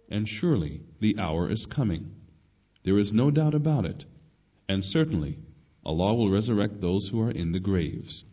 And surely the hour is coming. There is no doubt about it. And certainly Allah will resurrect those who are in the graves.